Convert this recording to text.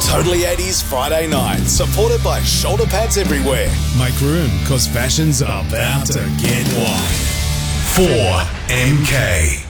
Totally 80s Friday night, supported by Shoulder Pads Everywhere. Make room, cause fashion's about to get wild. 4MK.